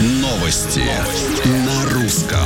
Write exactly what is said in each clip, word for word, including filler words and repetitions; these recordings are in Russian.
Новости на русском.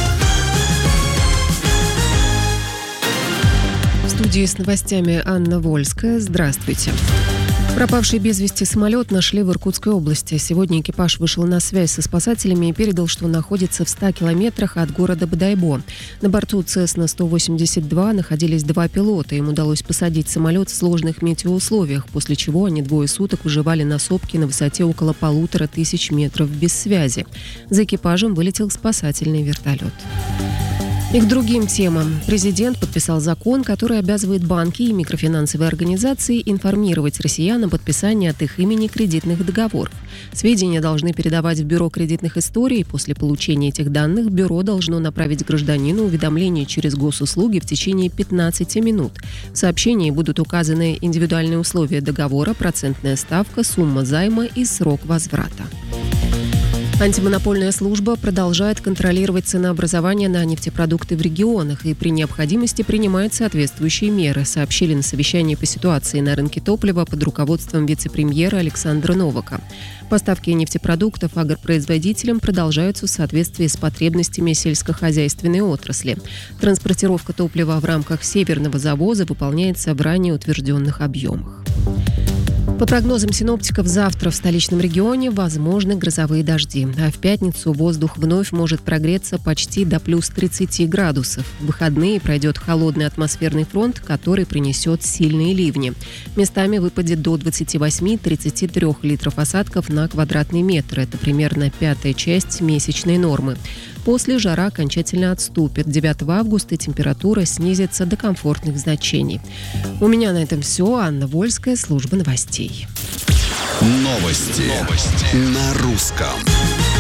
В студии с новостями Анна Вольская. Здравствуйте. Пропавший без вести самолет нашли в Иркутской области. Сегодня экипаж вышел на связь со спасателями и передал, что находится в ста километрах от города Бодайбо. На борту Цесна сто восемьдесят два находились два пилота. Им удалось посадить самолет в сложных метеоусловиях, после чего они двое суток выживали на сопке на высоте около полутора тысяч метров без связи. За экипажем вылетел спасательный вертолет. И к другим темам. Президент подписал закон, который обязывает банки и микрофинансовые организации информировать россиян о подписании от их имени кредитных договоров. Сведения должны передавать в Бюро кредитных историй. После получения этих данных Бюро должно направить гражданину уведомление через госуслуги в течение пятнадцати минут. В сообщении будут указаны индивидуальные условия договора, процентная ставка, сумма займа и срок возврата. Антимонопольная служба продолжает контролировать ценообразование на нефтепродукты в регионах и при необходимости принимает соответствующие меры, сообщили на совещании по ситуации на рынке топлива под руководством вице-премьера Александра Новака. Поставки нефтепродуктов агропроизводителям продолжаются в соответствии с потребностями сельскохозяйственной отрасли. Транспортировка топлива в рамках северного завоза выполняется в ранее утвержденных объемах. По прогнозам синоптиков, завтра в столичном регионе возможны грозовые дожди, а в пятницу воздух вновь может прогреться почти до плюс тридцати градусов. В выходные пройдет холодный атмосферный фронт, который принесет сильные ливни. Местами выпадет до двадцати восьми - тридцати трёх литров осадков на квадратный метр. Это примерно пятая часть месячной нормы. После жара окончательно отступит. девятого августа температура снизится до комфортных значений. У меня на этом все. Анна Вольская, служба новостей. Новости, Новости. на русском.